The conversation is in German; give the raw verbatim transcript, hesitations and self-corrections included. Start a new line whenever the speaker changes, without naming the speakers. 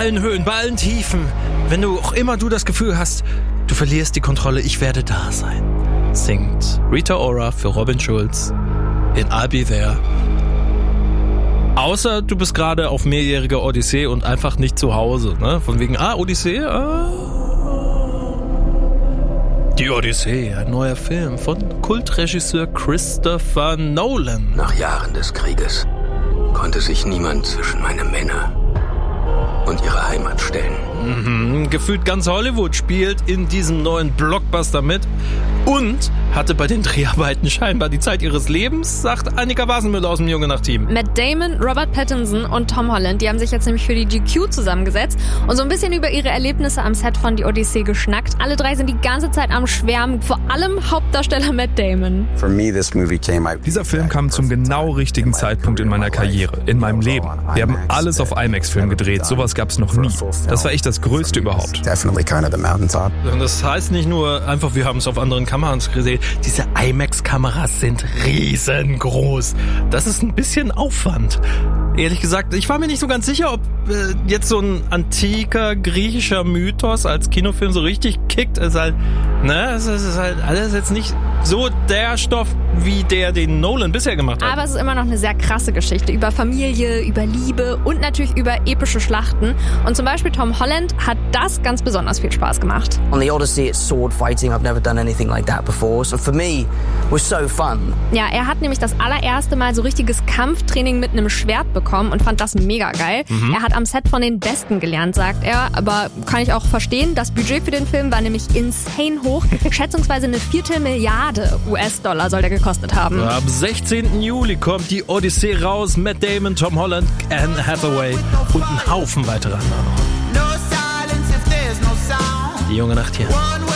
allen Höhen, bei allen Tiefen, wenn du auch immer du das Gefühl hast, du verlierst die Kontrolle, ich werde da sein, singt Rita Ora für Robin Schulz in I'll Be There. Außer du bist gerade auf mehrjähriger Odyssee und einfach nicht zu Hause, ne? Von wegen, ah, Odyssee, ah. Die Odyssee, ein neuer Film von Kultregisseur Christopher Nolan.
Nach Jahren des Krieges konnte sich niemand zwischen meine Männer und ihre Heimat stellen.
Mhm, gefühlt ganz Hollywood spielt in diesem neuen Blockbuster mit und hatte bei den Dreharbeiten scheinbar die Zeit ihres Lebens, sagt Annika Wasenmüller aus dem Junge Nacht-Team.
Matt Damon, Robert Pattinson und Tom Holland, die haben sich jetzt nämlich für die G Q zusammengesetzt und so ein bisschen über ihre Erlebnisse am Set von Die Odyssee geschnackt. Alle drei sind die ganze Zeit am Schwärmen, vor allem Hauptdarsteller Matt Damon.
Dieser Film kam zum genau richtigen Zeitpunkt in meiner Karriere, in meinem Leben. Wir haben alles auf IMAX-Film gedreht, sowas gab's noch nie. Das war echt das Größte überhaupt.
Und das heißt nicht nur einfach, wir haben es auf anderen Kameras gesehen. Diese IMAX-Kameras sind riesengroß. Das ist ein bisschen Aufwand. Ehrlich gesagt, ich war mir nicht so ganz sicher, ob äh, jetzt so ein antiker griechischer Mythos als Kinofilm so richtig kickt. Es ist halt, ne, es ist halt alles jetzt nicht so der Stoff, wie der den Nolan bisher gemacht hat.
Aber es ist immer noch eine sehr krasse Geschichte über Familie, über Liebe und natürlich über epische Schlachten. Und zum Beispiel Tom Holland hat das ganz besonders viel Spaß gemacht.
On the Odyssey, it's sword fighting. I've never done anything like that before. So for me, it was so fun.
Ja, er hat nämlich das allererste Mal so richtiges Kampftraining mit einem Schwert bekommen und fand das mega geil. Mhm. Er hat am Set von den Besten gelernt, sagt er. Aber kann ich auch verstehen, das Budget für den Film war nämlich insane hoch. Schätzungsweise eine Viertelmilliarde U S-Dollar soll der gekostet haben.
Am sechzehnten Juli kommt die Odyssee raus. Matt Damon, Tom Holland, Anne Hathaway und ein Haufen weiterer. Die Junge Nacht hier.